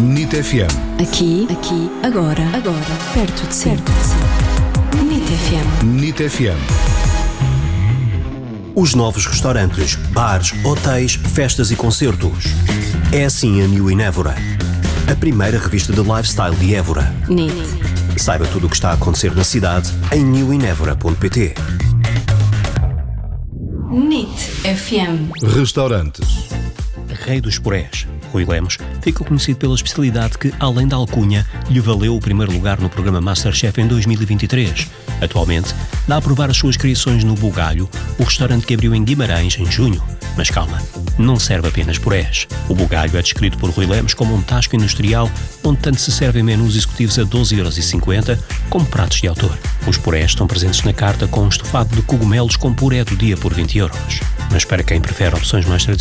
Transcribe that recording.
NIT FM. Aqui, agora, perto de si. NIT FM. NIT FM. Os novos restaurantes, bares, hotéis, festas e concertos. É assim a New in Évora. A primeira revista de lifestyle de Évora. NIT. Saiba tudo o que está a acontecer na cidade em newinevora.pt. NIT FM. Restaurantes. Rei dos Purés, Rui Lemos, ficou conhecido pela especialidade que, além da alcunha, lhe valeu o primeiro lugar no programa MasterChef em 2023. Atualmente, dá a provar as suas criações no Bugalho, o restaurante que abriu em Guimarães em junho. Mas calma, não serve apenas purés. O Bugalho é descrito por Rui Lemos como um tasco industrial onde tanto se servem menus executivos a 12,50€ como pratos de autor. Os purés estão presentes na carta com um estofado de cogumelos com puré do dia por 20€. Mas para quem prefere opções mais tradicionais,